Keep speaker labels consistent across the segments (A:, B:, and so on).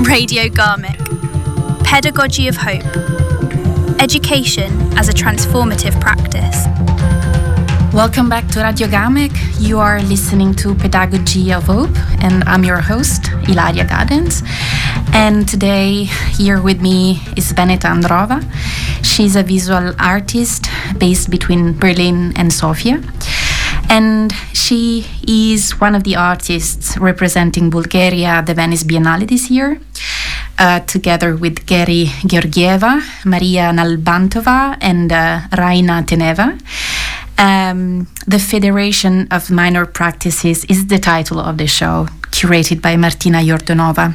A: Radio Garmic. Pedagogy of Hope. Education as a transformative practice.
B: Welcome back to Radio Garmic. You are listening to Pedagogy of Hope, and I'm your host, Ilaria Gadens. And today, here with me is Veneta Androva. She's a visual artist based between Berlin and Sofia. And she is one of the artists representing Bulgaria at the Venice Biennale this year, together with Geri Georgieva, Maria Nalbantova, and Raina Teneva. The Federation of Minor Practices is the title of the show, curated by Martina Yordonova.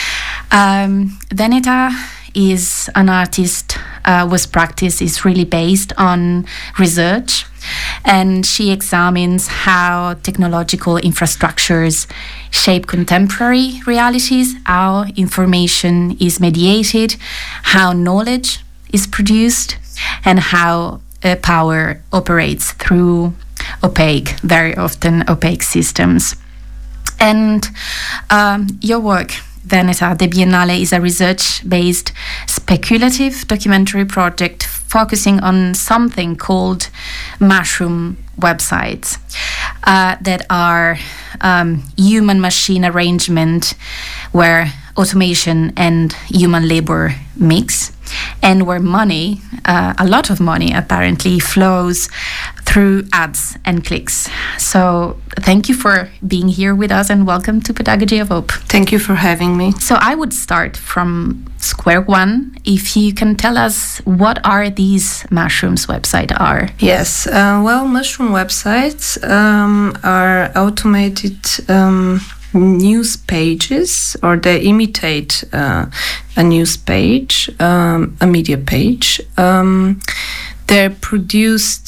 B: Veneta is an artist whose practice is really based on research, and she examines how technological infrastructures shape contemporary realities, how information is mediated, how knowledge is produced, and how power operates through very often opaque systems. And your work, Veneta, the Biennale, is a research-based speculative documentary project focusing on something called mushroom websites that are human-machine arrangement where automation and human labor mix, and where money, a lot of money apparently, flows through ads and clicks. So thank you for being here with us, and welcome to Pedagogy of Hope.
C: Thank you for having me.
B: So I would start from square one. If you can tell us what are these mushrooms websites are?
C: Yes, mushroom websites are automated news pages, or they imitate a news page, a media page. They're produced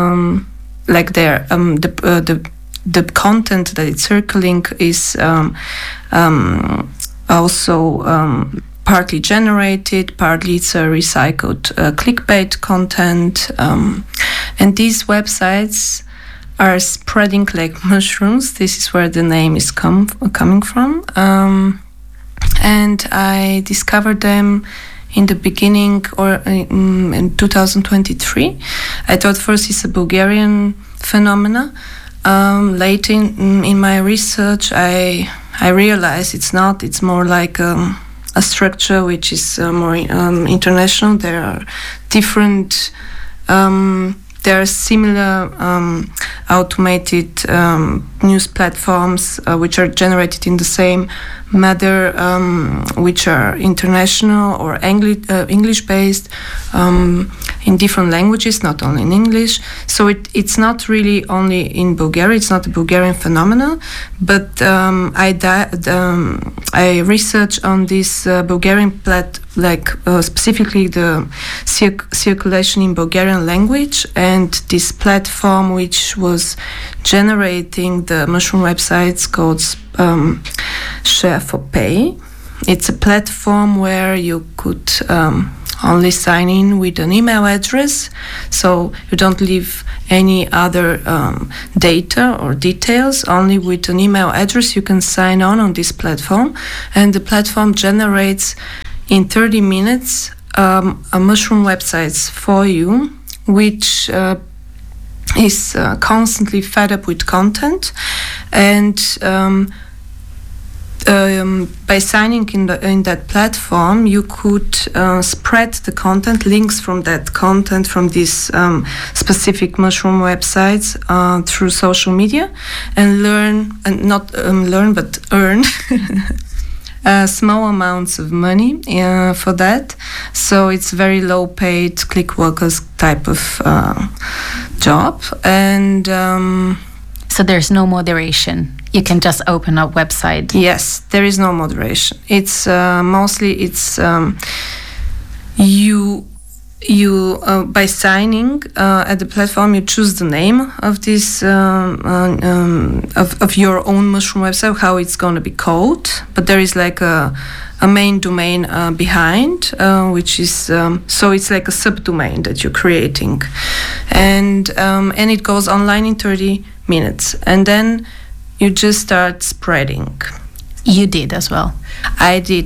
C: the content that it's circling is also partly generated, partly it's a recycled clickbait content, and these websites are spreading like mushrooms. This is where the name is coming from. And I discovered them in the beginning, or in 2023. I thought first it's a Bulgarian phenomena. Later in my research, I realized it's not. It's more like a structure which is more international. There are different. There are similar automated news platforms which are generated in the same manner, which are international or English-based, in different languages, not only in English. So it's not really only in Bulgaria. It's not a Bulgarian phenomenon, but I researched on this Bulgarian specifically the circulation in Bulgarian language, and this platform which was generating the mushroom websites called Share for Pay. It's a platform where you could only sign in with an email address, so you don't leave any other data or details. Only with an email address you can sign on this platform, and the platform generates in 30 minutes a mushroom websites for you, which is constantly fed up with content, and by signing in that platform, you could spread the content, links from that content from these specific mushroom websites through social media, and earn small amounts of money for that. So it's very low paid click workers type of job, and
B: so there's no moderation. You can just open a website.
C: Yes, there is no moderation. It's mostly you by signing at the platform, you choose the name of this of your own mushroom website, how it's going to be called. But there is like a main domain behind, which is so it's like a subdomain that you're creating, and it goes online in 30 minutes, and then you just start spreading.
B: You did as well.
C: I did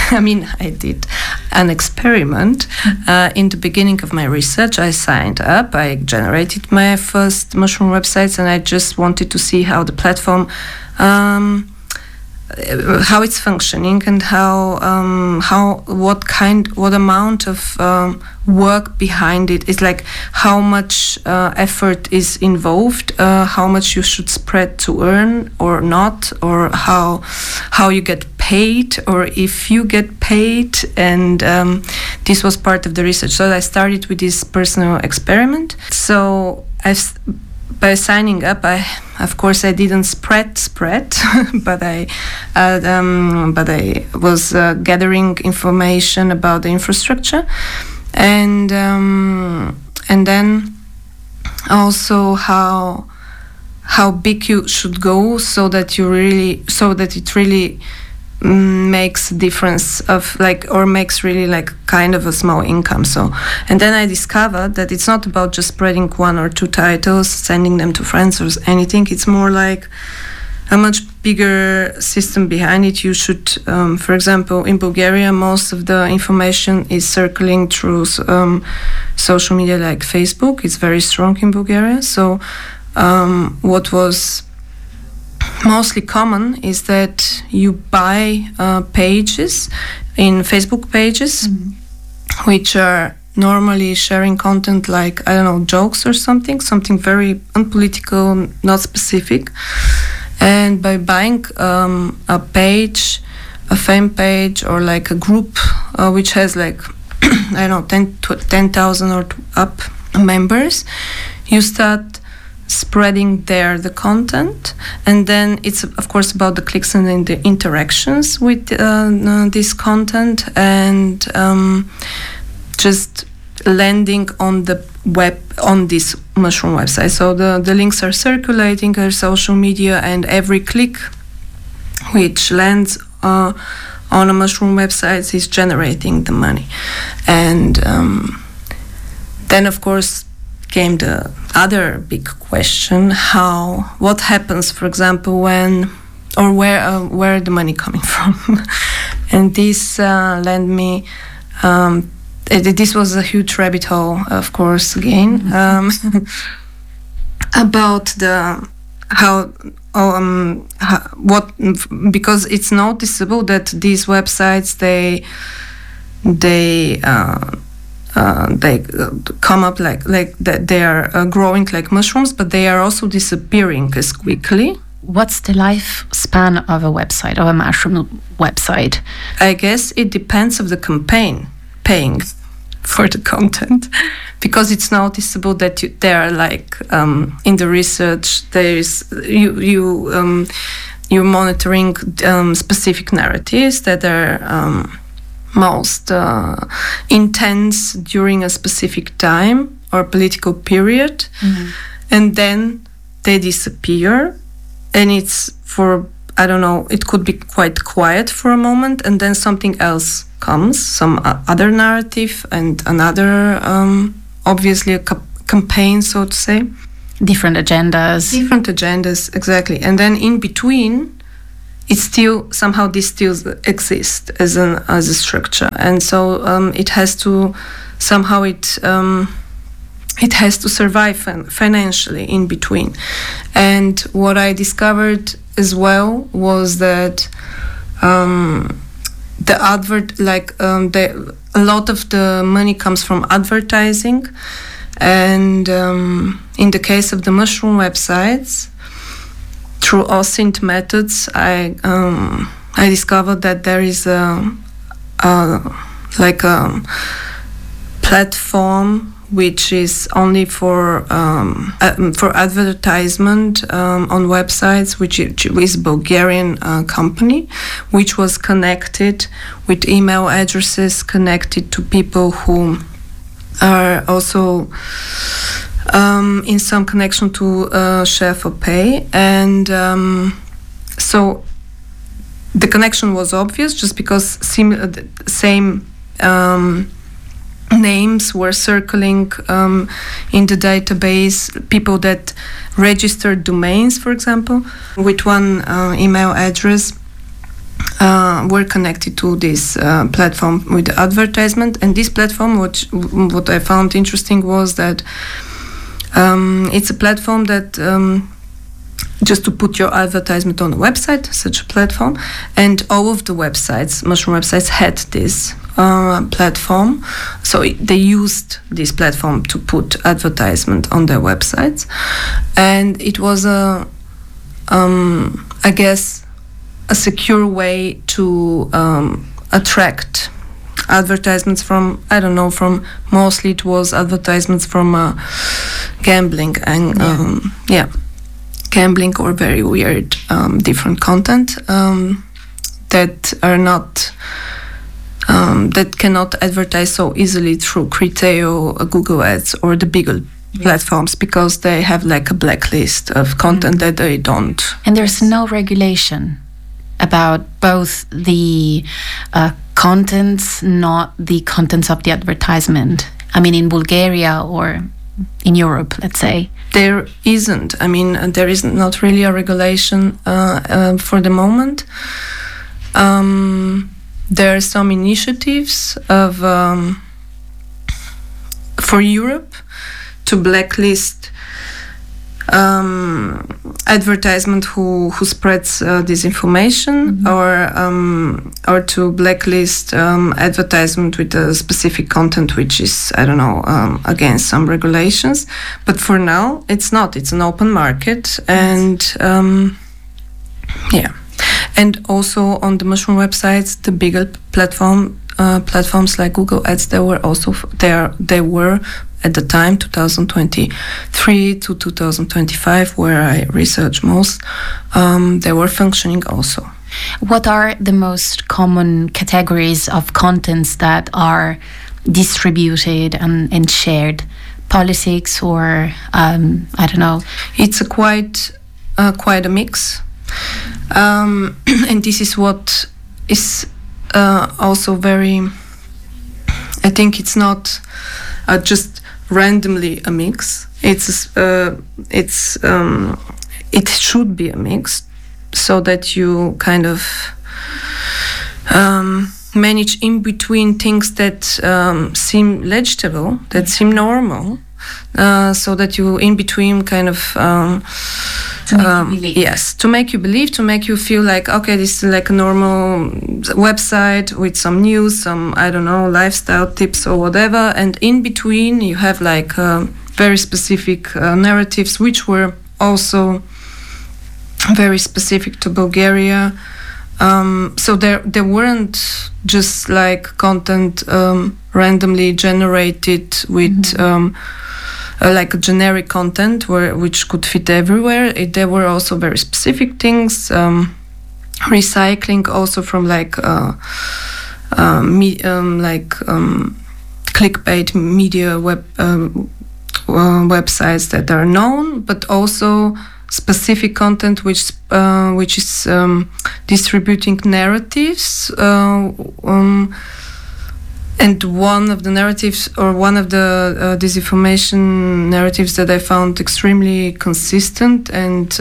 C: an experiment. In the beginning of my research, I signed up, I generated my first mushroom websites, and I just wanted to see how the platform, how it's functioning, and what amount of work behind it is, like how much effort is involved, how much you should spread to earn or not, or how you get paid, or if you get paid. And this was part of the research. So I started with this personal experiment. So by signing up, I didn't spread, but I was gathering information about the infrastructure, and then also how big you should go, so that it really makes a difference of makes really kind of a small income. So, and then I discovered that it's not about just spreading one or two titles, sending them to friends or anything. It's more like a much bigger system behind it. You should, for example, in Bulgaria, most of the information is circling through social media like Facebook. It's very strong in Bulgaria. So what was mostly common is that you buy pages in Facebook pages, which are normally sharing content like, I don't know, jokes or something very unpolitical, not specific. And by buying a page, a fan page, or like a group which has I don't know, 10,000 or up members, you start spreading there the content, and then it's of course about the clicks and the interactions with this content, and just landing on the web, on this mushroom website. So the links are circulating on social media, and every click which lands on a mushroom website is generating the money. And then of course came the other big question: what happens, for example, when or where the money coming from? And this led me. This was a huge rabbit hole, of course, again, about because it's noticeable that these websites they come up like that, they are growing like mushrooms, but they are also disappearing as quickly.
B: What's the lifespan of a website, of a mushroom website?
C: I guess it depends of the campaign paying for the content, because it's noticeable that they are in the research there is you're monitoring specific narratives that are most intense during a specific time or political period, and then they disappear, and it's for, I don't know, it could be quite quiet for a moment, and then something else comes, some other narrative and another, obviously a campaign, so to say.
B: Different agendas,
C: exactly. And then in between, it's still, somehow this still exists as a structure. And so it has to, somehow it has to survive financially in between. And what I discovered as well was that the advert, a lot of the money comes from advertising, and in the case of the mushroom websites, through OSINT methods, I discovered that there is a platform which is only for advertisement on websites, which is a Bulgarian company, which was connected with email addresses connected to people who are also in some connection to Share4Pay. And so the connection was obvious, just because same names were circling in the database, people that registered domains, for example, with one email address. were connected to this platform with advertisement. And this platform, what I found interesting was that it's a platform that just to put your advertisement on a website, such a platform, and all of the websites, mushroom websites, had this platform. So they used this platform to put advertisement on their websites, and it was I guess, a secure way to attract advertisements from, I don't know, from mostly it was advertisements from gambling and gambling or very weird different content that are not that cannot advertise so easily through Criteo, Google Ads, or the bigger platforms, because they have like a blacklist of content that they don't.
B: And there's no regulation about both the contents, not the contents of the advertisement. I mean, in Bulgaria or in Europe, let's say.
C: There isn't. I mean, there is not really a regulation for the moment. There are some initiatives of for Europe to blacklist advertisement who spreads disinformation, or to blacklist advertisement with a specific content which is, I don't know, against some regulations. But for now, it's not. It's an open market, and and also on the mushroom websites, the bigger platforms like Google Ads, they were also they were at the time 2023 to 2025, where I research most, they were functioning also.
B: What are the most common categories of contents that are distributed and shared? Politics or I don't know?
C: It's quite a mix. And this is what is also very, I think it's not just randomly a mix. It should be a mix, so that you kind of manage in between things that seem legible, that seem normal, so that you in between kind of to make you believe, to make you feel like, okay, this is like a normal website with some news, some, I don't know, lifestyle tips or whatever, and in between you have like very specific narratives, which were also very specific to Bulgaria. So there weren't just like content randomly generated with like a generic content which could fit everywhere. There were also very specific things, recycling also from like clickbait media websites that are known, but also specific content which is distributing narratives. And one of the narratives, or one of the disinformation narratives that I found extremely consistent and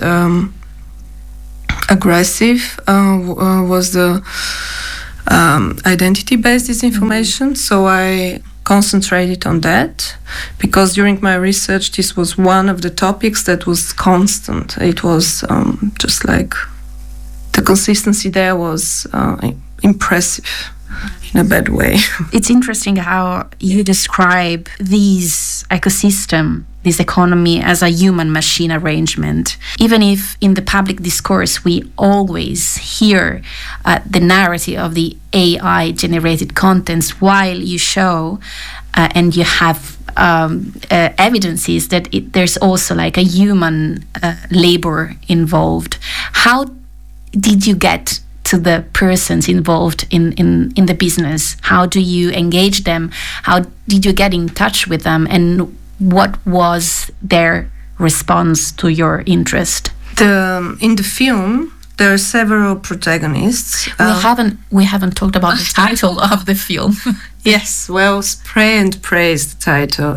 C: aggressive was the identity-based disinformation. So I concentrated on that, because during my research, this was one of the topics that was constant. It was just like the consistency there was impressive. In a bad way.
B: It's interesting how you describe this ecosystem, this economy, as a human-machine arrangement. Even if in the public discourse we always hear the narrative of the AI-generated contents, while you show and you have evidences that there's also like a human labor involved. How did you get to the persons involved in the business? How do you engage them? How did you get in touch with them? And what was their response to your interest?
C: In the film, there are several protagonists.
B: We haven't talked about the title of the film.
C: Yes, well, Spray and Pray is the title.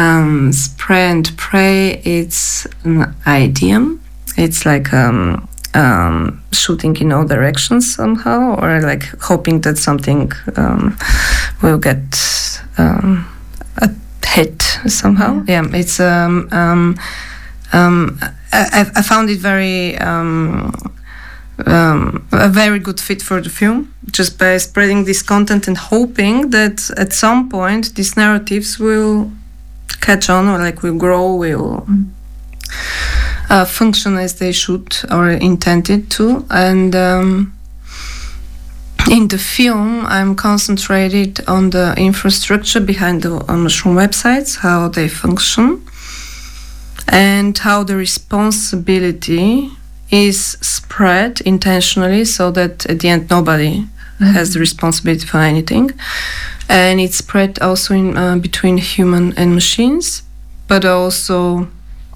C: Spray and Pray, it's an idiom. It's like shooting in all directions somehow, or like hoping that something will get a hit somehow. Yeah, it's I found it very a very good fit for the film, just by spreading this content and hoping that at some point these narratives will catch on, or like will grow, will function as they should or intended to. And in the film, I'm concentrated on the infrastructure behind the mushroom websites, how they function, and how the responsibility is spread intentionally, so that at the end nobody has the responsibility for anything. And it's spread also in between human and machines, but also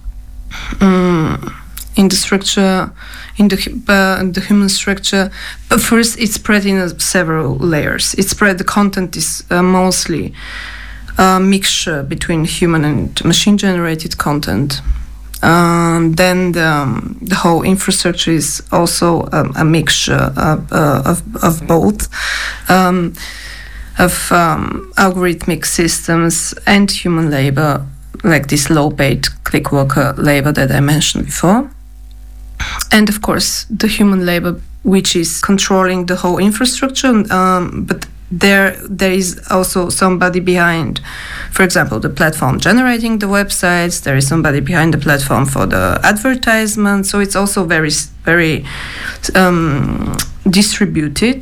C: in the structure, in the human structure. But first, it's spread in several layers. It's spread. The content is mostly a mixture between human and machine-generated content. Then the whole infrastructure is also a mixture of both, of algorithmic systems and human labor, like this low-paid click worker labor that I mentioned before. And of course, the human labor, which is controlling the whole infrastructure, but there is also somebody behind, for example, the platform generating the websites. There is somebody behind the platform for the advertisement. So it's also very, very distributed.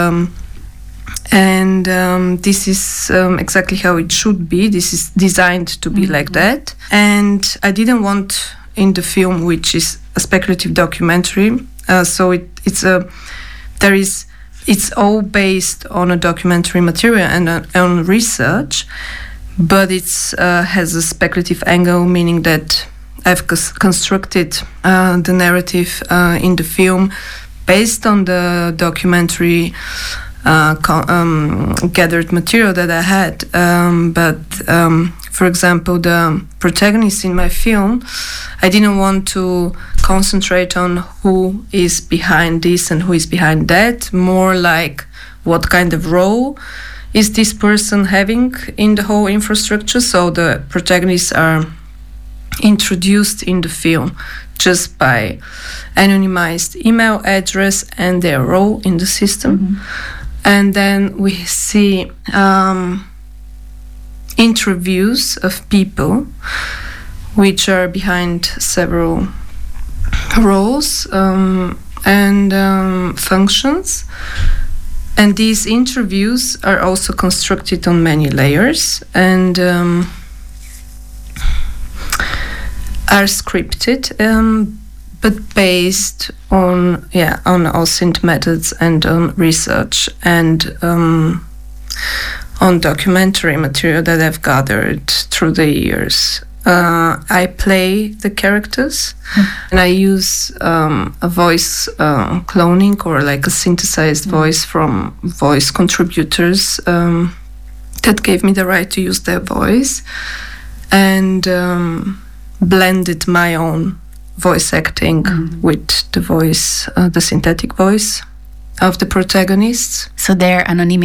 C: And this is exactly how it should be. This is designed to be like that. And I didn't want in the film, which is a speculative documentary, so it's all based on a documentary material and on research, but it's has a speculative angle, meaning that I've constructed the narrative in the film based on the documentary gathered material that I had. For example, the protagonist in my film, I didn't want to concentrate on who is behind this and who is behind that, more like what kind of role is this person having in the whole infrastructure. So the protagonists are introduced in the film just by anonymized email address and their role in the system. And then we see interviews of people which are behind several roles and functions. And these interviews are also constructed on many layers and are scripted, but based on OSINT methods and on research and on documentary material that I've gathered through the years. I play the characters and I use a voice cloning, or like a synthesized voice from voice contributors that gave me the right to use their voice, and blended my own voice acting with the voice, the synthetic voice of the protagonists.
B: So their anonymity